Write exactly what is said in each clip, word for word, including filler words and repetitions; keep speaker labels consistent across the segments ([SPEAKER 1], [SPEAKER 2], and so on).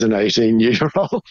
[SPEAKER 1] an eighteen-year-old.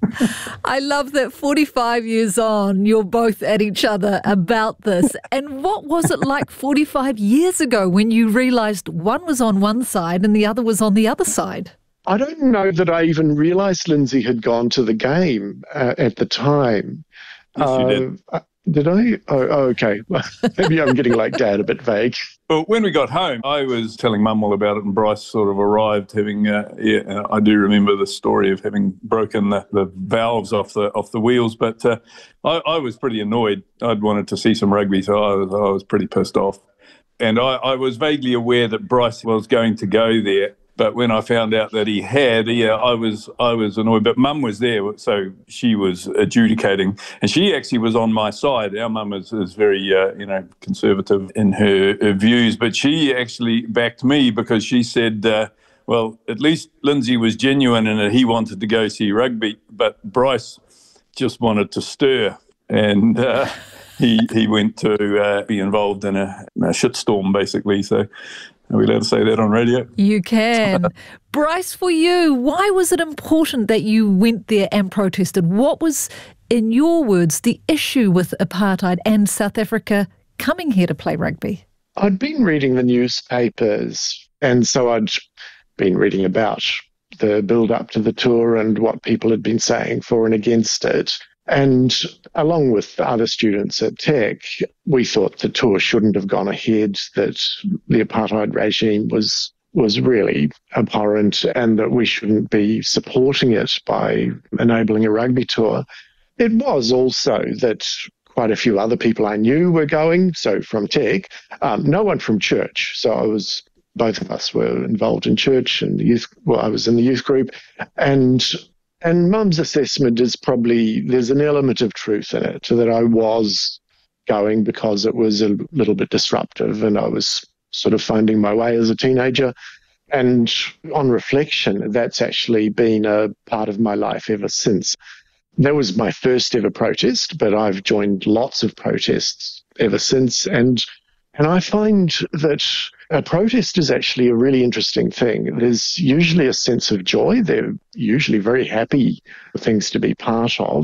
[SPEAKER 2] I love that forty-five years on, you're both at each other about this. And what was it like forty-five years ago when you realised one was on one side and the other was on the other side?
[SPEAKER 1] I don't know that I even realised Lindsay had gone to the game uh, at the time.
[SPEAKER 3] Yes,
[SPEAKER 1] uh,
[SPEAKER 3] you did.
[SPEAKER 1] Uh, did I? Oh, oh okay. Maybe I'm getting like Dad, a bit vague.
[SPEAKER 3] Well, when we got home, I was telling Mum all about it, and Bryce sort of arrived having, uh, yeah, I do remember the story of having broken the, the valves off the off the wheels, but uh, I, I was pretty annoyed. I'd wanted to see some rugby, so I was, I was pretty pissed off. And I, I was vaguely aware that Bryce was going to go there. But when I found out that he had, yeah, I was I was annoyed. But Mum was there, so she was adjudicating, and she actually was on my side. Our mum is, is very, uh, you know, conservative in her, her views, but she actually backed me because she said, uh, well, at least Lindsay was genuine in that he wanted to go see rugby, but Bryce just wanted to stir, and uh, he he went to uh, be involved in a, a shitstorm, basically. So. Are we allowed to say that on radio?
[SPEAKER 2] You can. Bryce, for you, why was it important that you went there and protested? What was, in your words, the issue with apartheid and South Africa coming here to play rugby?
[SPEAKER 1] I'd been reading the newspapers, and so I'd been reading about the build-up to the tour and what people had been saying for and against it. And along with other students at Tech, we thought the tour shouldn't have gone ahead, that the apartheid regime was was really abhorrent and that we shouldn't be supporting it by enabling a rugby tour. It was also that quite a few other people I knew were going, so from Tech, um, no one from church. So I was, both of us were involved in church and the youth, well, I was in the youth group, and And Mum's assessment is probably, there's an element of truth in it, that I was going because it was a little bit disruptive and I was sort of finding my way as a teenager. And on reflection, that's actually been a part of my life ever since. That was my first ever protest, but I've joined lots of protests ever since. And And I find that a protest is actually a really interesting thing. There's usually a sense of joy. They're usually very happy things to be part of.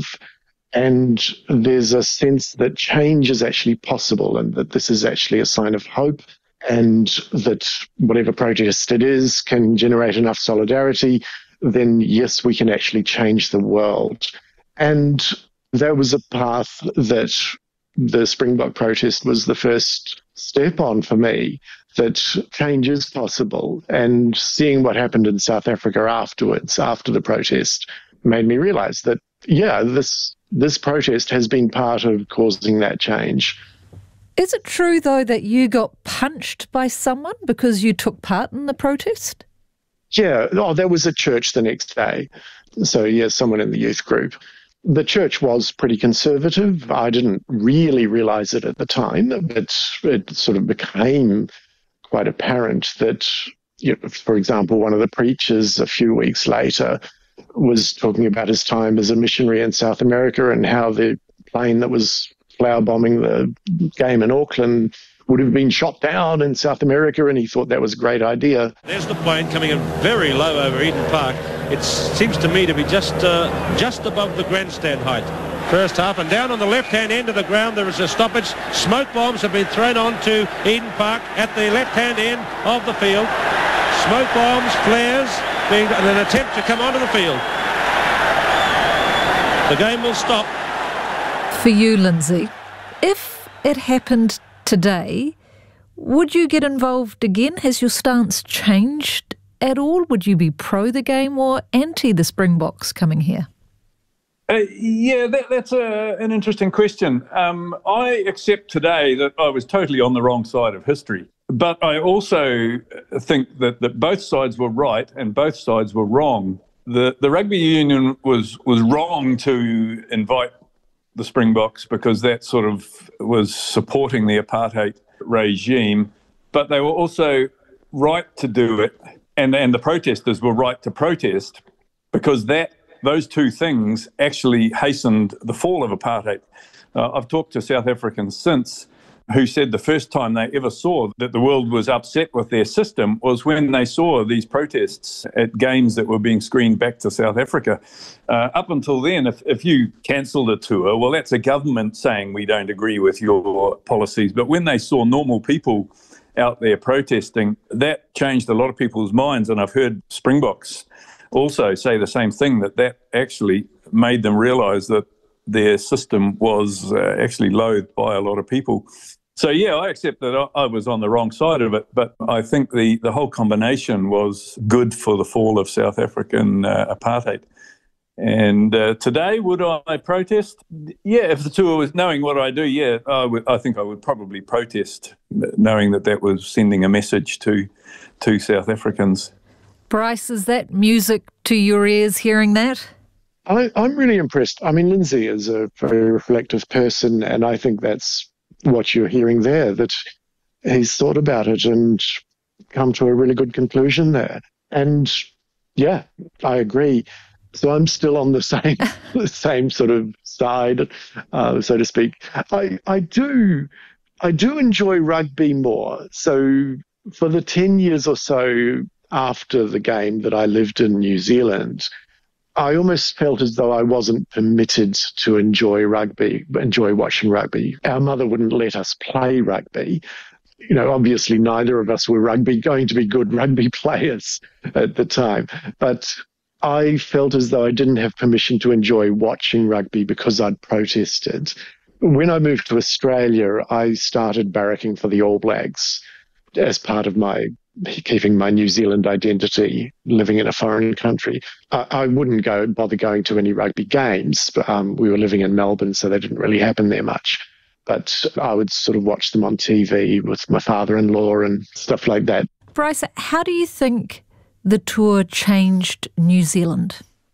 [SPEAKER 1] And there's a sense that change is actually possible and that this is actually a sign of hope, and that whatever protest it is can generate enough solidarity, then yes, we can actually change the world. And that was a path that the Springbok protest was the first step on for me, that change is possible. And seeing what happened in South Africa afterwards, after the protest, made me realise that, yeah, this this protest has been part of causing that change.
[SPEAKER 2] Is it true, though, that you got punched by someone because you took part in the protest?
[SPEAKER 1] Yeah, oh, there was a church the next day. So, yeah, someone in the youth group. The church was pretty conservative. I didn't really realise it at the time, but it sort of became quite apparent that, you know, for example, one of the preachers a few weeks later was talking about his time as a missionary in South America and how the plane that was flower bombing the game in Auckland would have been shot down in South America, and he thought that was a great idea.
[SPEAKER 4] There's the plane coming in very low over Eden Park. It seems to me to be just uh, just above the grandstand height. First half, and down on the left-hand end of the ground there is a stoppage. Smoke bombs have been thrown onto Eden Park at the left-hand end of the field. Smoke bombs, flares, being an attempt to come onto the field. The game will stop.
[SPEAKER 2] For you, Lindsay, if it happened today, would you get involved again? Has your stance changed at all? Would you be pro the game or anti the Springboks coming here?
[SPEAKER 3] Uh, yeah, that, that's a, an interesting question. Um, I accept today that I was totally on the wrong side of history. But I also think that, that both sides were right and both sides were wrong. The the rugby union was was wrong to invite the Springboks because that sort of was supporting the apartheid regime, but they were also right to do it, and, and the protesters were right to protest because that those two things actually hastened the fall of apartheid. Uh, I've talked to South Africans since who said the first time they ever saw that the world was upset with their system was when they saw these protests at games that were being screened back to South Africa. Uh, up until then, if, if you cancelled a tour, well, that's a government saying we don't agree with your policies. But when they saw normal people out there protesting, that changed a lot of people's minds. And I've heard Springboks also say the same thing, that that actually made them realise that their system was uh, actually loathed by a lot of people. So, yeah, I accept that I, I was on the wrong side of it, but I think the, the whole combination was good for the fall of South African uh, apartheid. And uh, today, would I protest? Yeah, if the tour was, knowing what I do, yeah, I, would, I think I would probably protest, knowing that that was sending a message to to South Africans.
[SPEAKER 2] Bryce, is that music to your ears hearing that?
[SPEAKER 1] I, I'm really impressed. I mean, Lindsay is a very reflective person, and I think that's what you're hearing there, that he's thought about it and come to a really good conclusion there. And, yeah, I agree. So I'm still on the same the same sort of side, uh, so to speak. I, I do I do enjoy rugby more. So for the ten years or so after the game that I lived in New Zealand, I almost felt as though I wasn't permitted to enjoy rugby, enjoy watching rugby. Our mother wouldn't let us play rugby. You know, obviously neither of us were rugby, going to be good rugby players at the time. But I felt as though I didn't have permission to enjoy watching rugby because I'd protested. When I moved to Australia, I started barracking for the All Blacks as part of my keeping my New Zealand identity, living in a foreign country. I, I wouldn't go bother going to any rugby games. But, um, we were living in Melbourne, so they didn't really happen there much. But I would sort of watch them on T V with my father-in-law and stuff like that.
[SPEAKER 2] Bryce, how do you think the tour changed New Zealand?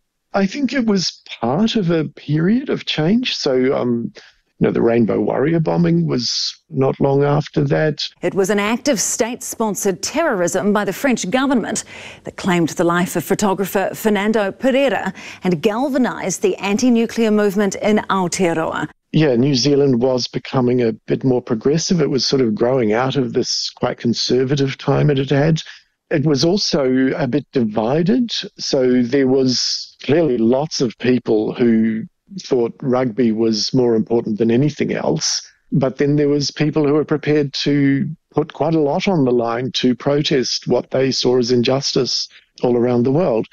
[SPEAKER 1] I think it was part of a period of change. So, um, you know, the Rainbow Warrior bombing was not long after that.
[SPEAKER 5] It was an act of state-sponsored terrorism by the French government that claimed the life of photographer Fernando Pereira and galvanised the anti-nuclear movement in Aotearoa.
[SPEAKER 1] Yeah, New Zealand was becoming a bit more progressive. It was sort of growing out of this quite conservative time it had had. It was also a bit divided. So there was clearly lots of people who thought rugby was more important than anything else. But then there was people who were prepared to put quite a lot on the line to protest what they saw as injustice all around the world.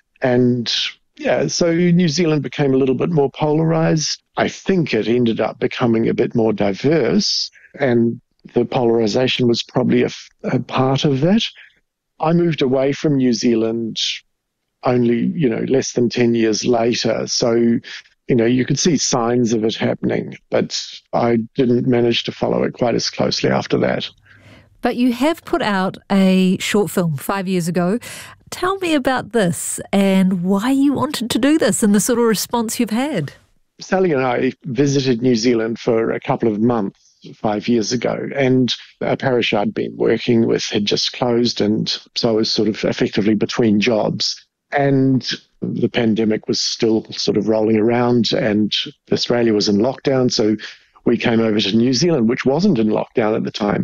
[SPEAKER 1] And yeah, so New Zealand became a little bit more polarised. I think it ended up becoming a bit more diverse, and the polarisation was probably a, a part of that. I moved away from New Zealand only, you know, less than ten years later. So, you know, you could see signs of it happening, but I didn't manage to follow it quite as closely after that.
[SPEAKER 2] But you have put out a short film five years ago. Tell me about this and why you wanted to do this and the sort of response you've had.
[SPEAKER 1] Sally and I visited New Zealand for a couple of months five years ago, and a parish I'd been working with had just closed, and so I was sort of effectively between jobs. And the pandemic was still sort of rolling around, and Australia was in lockdown, so we came over to New Zealand, which wasn't in lockdown at the time.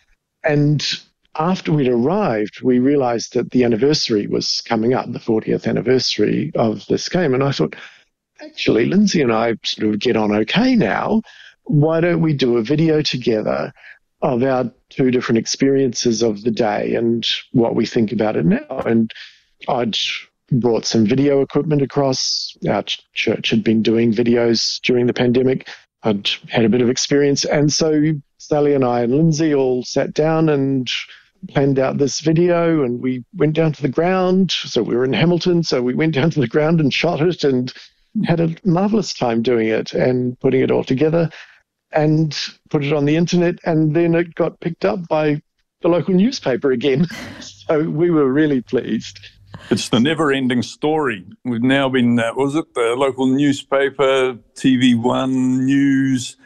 [SPEAKER 1] And after we'd arrived, we realised that the anniversary was coming up, the fortieth anniversary of this game. And I thought, actually, Lindsay and I sort of get on okay now. Why don't we do a video together of our two different experiences of the day and what we think about it now? And I'd brought some video equipment across. Our church had been doing videos during the pandemic. I'd had a bit of experience. And so Sally and I and Lindsay all sat down and planned out this video, and we went down to the ground. So we were in Hamilton, so we went down to the ground and shot it and had a marvellous time doing it and putting it all together and put it on the internet. And then it got picked up by the local newspaper again. So we were really pleased.
[SPEAKER 3] It's the never-ending story. We've now been, uh, was it the local newspaper, T V One News,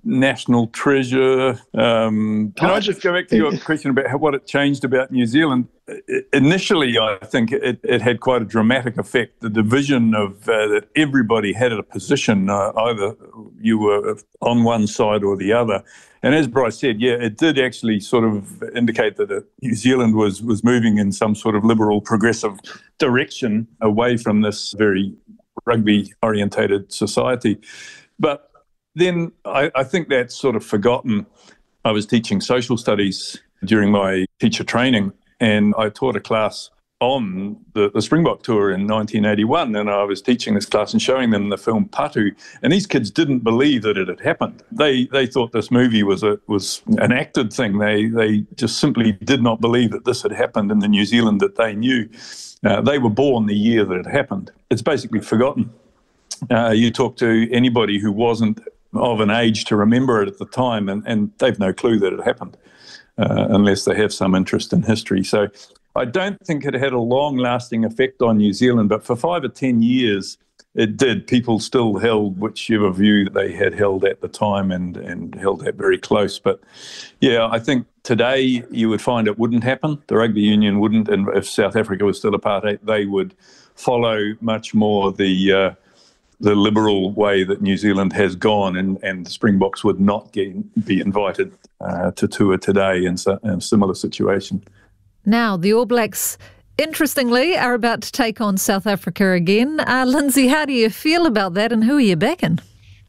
[SPEAKER 3] national treasure. Um, can I just go back to your question about how, what it changed about New Zealand? Initially, I think it, it had quite a dramatic effect. The division of uh, that everybody had a position, uh, either you were on one side or the other. And as Bryce said, yeah, it did actually sort of indicate that uh, New Zealand was was moving in some sort of liberal, progressive direction away from this very rugby-orientated society. But then I, I think that's sort of forgotten. I was teaching social studies during my teacher training, and I taught a class on the, the Springbok tour in nineteen eighty-one, and I was teaching this class and showing them the film Patu, and these kids didn't believe that it had happened. They they thought this movie was a was an acted thing. They they just simply did not believe that this had happened in the New Zealand that they knew. Uh, they were born the year that it happened. It's basically forgotten. Uh, you talk to anybody who wasn't of an age to remember it at the time, and, and they've no clue that it happened, uh, unless they have some interest in history. So I don't think it had a long-lasting effect on New Zealand, but for five or ten years it did. People still held whichever view that they had held at the time, and, and held that very close. But yeah, I think today you would find it wouldn't happen. The rugby union wouldn't, and if South Africa was still apartheid, they would follow much more the uh, the liberal way that New Zealand has gone, and, and the Springboks would not get, be invited uh, to tour today in, so, in a similar situation.
[SPEAKER 2] Now, the All Blacks, interestingly, are about to take on South Africa again. Uh, Lindsay, how do you feel about that, and who are you backing?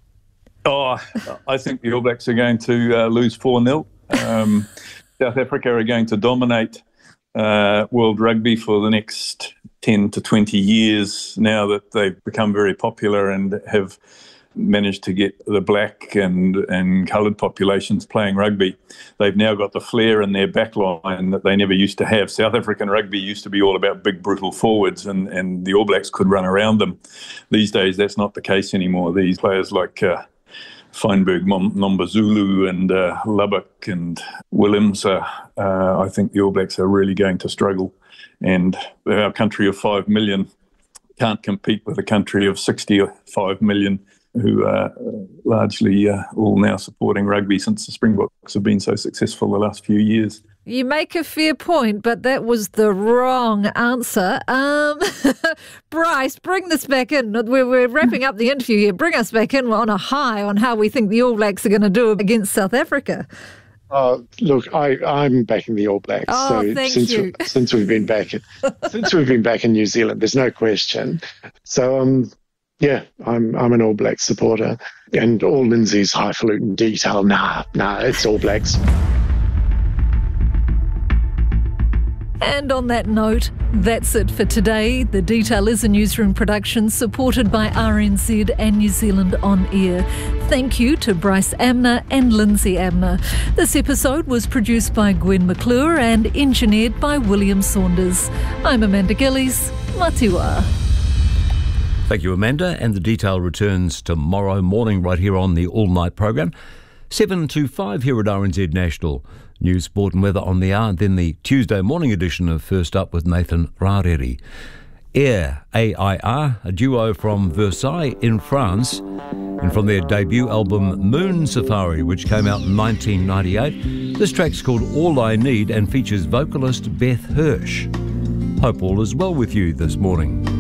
[SPEAKER 3] Oh, I think the All Blacks are going to uh, lose four nil. Um, South Africa are going to dominate uh, world rugby for the next ten to twenty years, now that they've become very popular and have managed to get the black and, and coloured populations playing rugby. They've now got the flair in their backline that they never used to have. South African rugby used to be all about big, brutal forwards, and, and the All Blacks could run around them. These days, that's not the case anymore. These players like uh, Feinberg, Nombazulu and uh, Lubbock and Williams, uh, uh, I think the All Blacks are really going to struggle. And our country of five million can't compete with a country of sixty-five million who are largely uh, all now supporting rugby since the Springboks have been so successful the last few years.
[SPEAKER 2] You make a fair point, but that was the wrong answer. Um, Bryce, bring this back in. We're, we're wrapping up the interview here. Bring us back in on a high on how we think the All Blacks are going to do against South Africa.
[SPEAKER 1] Uh, look, I, I'm backing the All Blacks.
[SPEAKER 2] Oh,
[SPEAKER 1] so
[SPEAKER 2] thank
[SPEAKER 1] since
[SPEAKER 2] you.
[SPEAKER 1] We, since we've been back, in, since we've been back in New Zealand, there's no question. So, um, yeah, I'm I'm an All Blacks supporter, and all Lindsay's highfalutin detail. Nah, nah, it's All Blacks.
[SPEAKER 2] And on that note, that's it for today. The Detail is a newsroom production supported by R N Z and New Zealand On Air. Thank you to Bryce Amner and Lindsay Amner. This episode was produced by Gwen McClure and engineered by William Saunders. I'm Amanda Gillies. Matiwa.
[SPEAKER 6] Thank you, Amanda. And The Detail returns tomorrow morning right here on the All Night programme. seven to five here at R N Z National. News, sport and weather on the hour, and then the Tuesday morning edition of First Up with Nathan Rareri. Air, A I R, a duo from Versailles in France, and from their debut album Moon Safari, which came out in nineteen ninety-eight. This track's called All I Need and features vocalist Beth Hirsch. Hope all is well with you this morning.